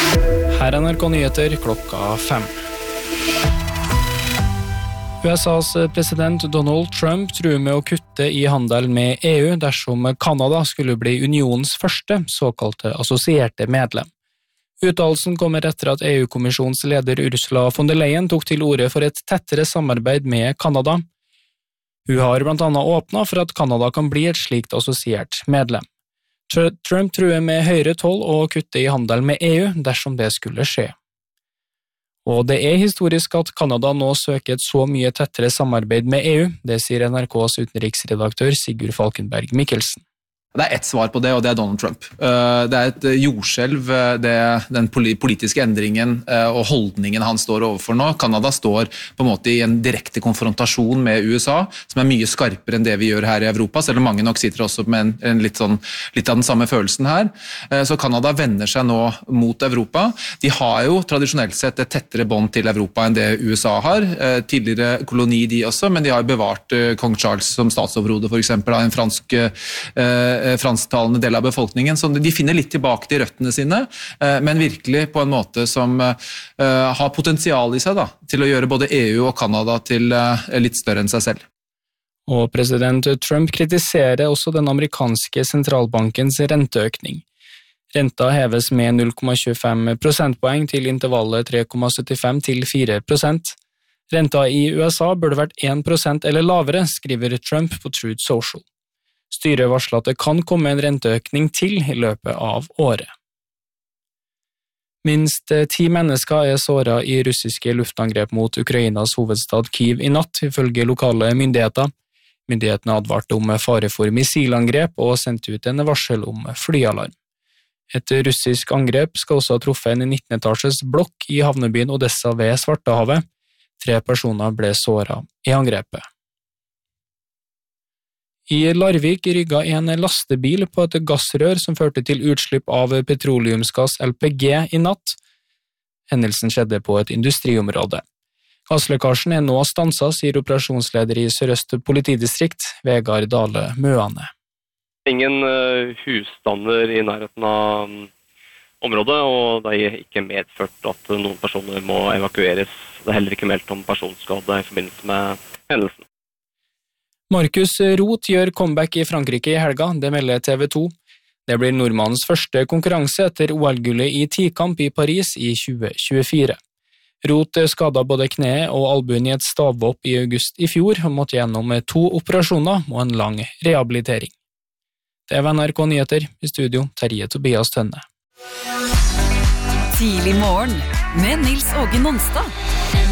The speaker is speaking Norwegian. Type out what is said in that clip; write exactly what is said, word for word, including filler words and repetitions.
Her er N R K Nyheter klokka fem. U S A's president Donald Trump truer med å kutte i handel med E U dersom Kanada skulle bli unionens første såkalte assosierte medlem. Uttalelsen kommer etter at E U-kommisjonens leder Ursula von der Leyen tok til orde for et tettere samarbeid med Kanada. Hun har blant annet åpnet for at Kanada kan bli et slikt assosiert medlem. Trump truer med høyere toll og kutte i handel med E U dersom det skulle skje. Og det er historisk at Kanada nå søker et så mye tettere samarbeid med E U, det sier N R K's utenriksredaktør Sigurd Falkenberg Mikkelsen. Det er ett svar på det, og det er Donald Trump. Det er et jordskjelv, det, den politiske endringen og holdningen han står overfor nå. Kanada står på en måte i en direkte konfrontasjon med U S A, som er mye skarpere enn det vi gjør her i Europa, selv om mange nok sitter også med en, en litt, sånn, litt av den samme følelsen her. Så Kanada vender seg nå mot Europa. De har jo tradisjonelt sett et tettere bånd til Europa enn det U S A har. Tidligere koloni de også, men de har bevart kong Charles som statsoverhode, for eksempel, av en fransk fransktalende del av befolkningen, så de finner litt tilbake til røttene sine, men virkelig på en måte som har potensial i seg da, til å gjøre både E U og Kanada til litt større enn seg selv. Og president Trump kritiserer også den amerikanske sentralbankens renteøkning. Renta heves med null komma tjuefem prosentpoeng til intervallet tre komma syttifem til fire prosent. Renta i U S A burde vært én prosent eller lavere, skriver Trump på Truth Social. Styret varsler at det kan komme en renteøkning til i løpet av året. Minst ti mennesker er såret i russiske luftangrep mot Ukrainas hovedstad Kyiv i natt, ifølge lokale myndigheter. Myndighetene advarte om fare for missilangrep og sendte ut en varsel om flyalarm. Et russisk angrep skal også ha truffet en nittende etasjes blokk i havnebyen Odessa ved Svartehavet. Tre personer ble såret i angrepet. I Larvik rygget en lastebil på et gassrør som førte til utslipp av petroleumsgass L P G i natt. Hendelsen skjedde på et industriområde. Gasslekkasjen er nå stanset, sier operasjonsleder i Sør-Øst politidistrikt, Vegard Dale Møane. Ingen husstander i nærheten av området, og det er ikke medført at noen personer må evakueres. Det er heller ikke meldt om personskade i forbindelse med hendelsen. Markus Roth gjør comeback i Frankrike i helga, det melder T V to. Det blir nordmannens første konkurranse etter O L-gullet i tikamp i Paris i tjue tjuefire. Roth skadet både kneet og albuen i et stavhopp i august i fjor og måtte gjennom to operasjoner og en lang rehabilitering. Det var N R K Nyheter, i studio Terje Tobias Tønne. Tidlig morgen med Nils Åge Nonstad.